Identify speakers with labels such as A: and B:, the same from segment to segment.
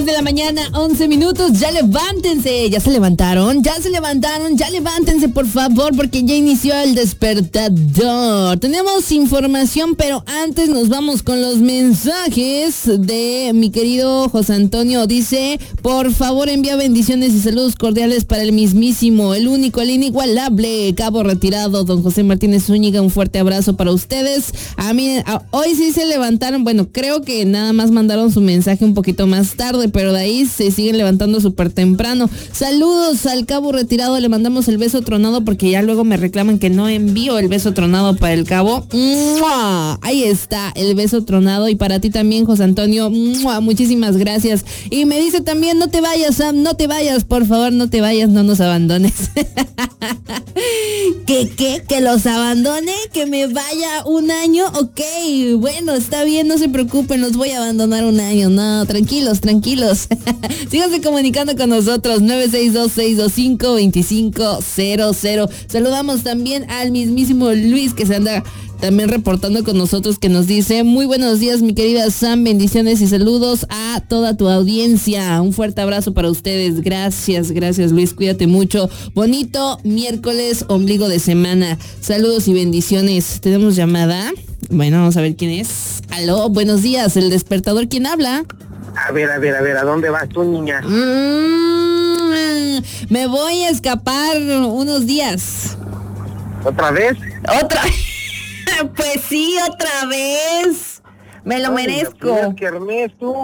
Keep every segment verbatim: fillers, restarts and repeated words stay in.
A: seis de la mañana, once minutos, ya levántense, ya se levantaron, ya se levantaron, ya levántense por favor, porque ya inició el despertador. Tenemos información, pero antes nos vamos con los mensajes de mi querido José Antonio. Dice, por favor envía bendiciones y saludos cordiales para el mismísimo, el único, el inigualable cabo retirado, don José Martínez Zúñiga. Un fuerte abrazo para ustedes. A mí, a, hoy sí se levantaron, bueno, creo que nada más mandaron su mensaje un poquito más tarde, pero de ahí se siguen levantando súper temprano. Saludos al cabo retirado, le mandamos el beso tronado porque ya luego me reclaman que no envío el beso tronado para el cabo. ¡Mua! Ahí está el beso tronado, y para ti también, José Antonio. ¡Mua! Muchísimas gracias. Y me dice también, no te vayas, Sam, no te vayas, por favor, no te vayas, no nos abandones. ¿Qué, qué? ¿Que los abandone? ¿Que me vaya un año? Ok, bueno, está bien, no se preocupen, los voy a abandonar un año. No, tranquilos, tranquilos. Síganse comunicando con nosotros, nueve seis dos, seis dos cinco, dos cinco cero cero. Saludamos también al mismísimo Luis, que se anda también reportando con nosotros, que nos dice, muy buenos días mi querida Sam, bendiciones y saludos a toda tu audiencia. Un fuerte abrazo para ustedes. Gracias, gracias Luis, cuídate mucho. Bonito miércoles, ombligo de semana. Saludos y bendiciones. ¿Tenemos llamada? Bueno, vamos a ver quién es. Aló, buenos días, el despertador, ¿quién habla?
B: A ver, a ver, a ver, ¿a dónde vas tú, niña?
A: Mm, me voy a escapar unos días.
B: ¿Otra vez?
A: ¿Otra vez? Pues sí, otra vez. Me lo Ay, merezco.
B: ¿Qué Hermes, tú?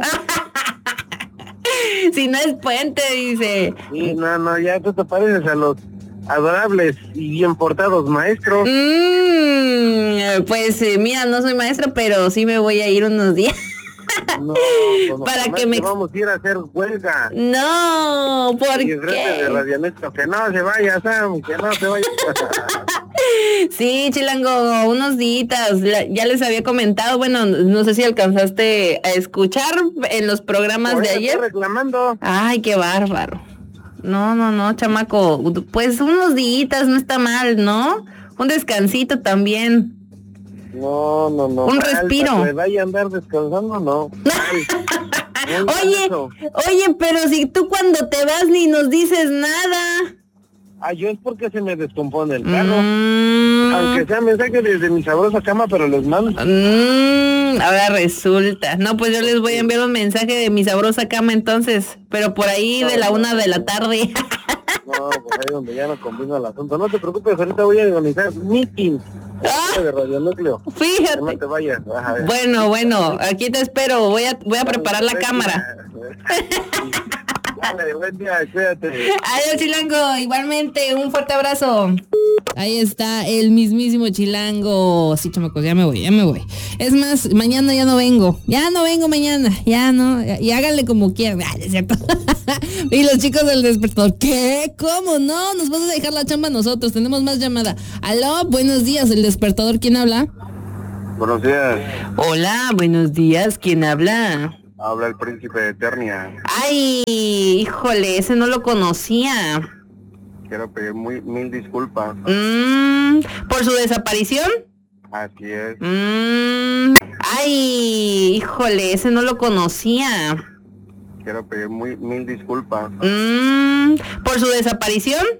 A: Si no es puente, dice.
B: Sí, no, no, ya tú te pareces a los adorables y bien portados maestros.
A: Mm, pues eh, mira, no soy maestro, pero sí me voy a ir unos días.
B: No, no,
A: para que me
B: vamos a ir a hacer huelga.
A: No, ¿por
B: y
A: qué?
B: De Radionet, que no se vaya, Sam, que no se vaya.
A: Sí, Chilango, unos días, ya les había comentado, bueno, no sé si alcanzaste a escuchar en los programas
B: Por
A: de ayer.
B: Estoy reclamando.
A: Ay, qué bárbaro. No, no, no, chamaco, pues unos días no está mal, ¿no? Un descansito también.
B: No, no, no.
A: Un respiro.
B: Que vaya a andar descansando, no.
A: Oye, oye, pero si tú cuando te vas ni nos dices nada.
B: Ah, yo es porque se me descompone el carro.
A: Mm.
B: Aunque sea mensaje desde mi sabrosa cama, pero les mando.
A: Mm, ahora resulta. No, pues yo les voy a enviar un mensaje de mi sabrosa cama entonces, pero por ahí no, de la no, una no, de la tarde.
B: No, pues ahí donde ya no combina el asunto. No te preocupes, ahorita voy a organizar meeting.
A: Ah,
B: de Radionúcleo.
A: Fíjate.
B: No te vayas.
A: Bueno, bueno, aquí te espero. Voy a, voy a preparar la cámara.
B: Dale, buen día, cuídate.
A: Adiós, Chilango, igualmente, un fuerte abrazo. Ahí está el mismísimo Chilango. Sí, chamacos, ya me voy, ya me voy. Es más, mañana ya no vengo. Ya no vengo mañana, ya no. Y háganle como quieran. Ah, es cierto. Y los chicos del despertador, ¿qué? ¿Cómo no? Nos vas a dejar la chamba a nosotros. Tenemos más llamada. Aló, buenos días, el despertador, ¿quién habla?
B: Buenos días.
A: Hola, buenos días, ¿quién habla?
B: Habla el príncipe de Eternia.
A: Ay, híjole, ese no lo conocía.
B: Quiero pedir muy mil disculpas.
A: Mm, ¿por su desaparición?
B: Así es.
A: Mm, ay, híjole, ese no lo conocía.
B: Quiero pedir muy mil disculpas.
A: Mm, ¿por su desaparición?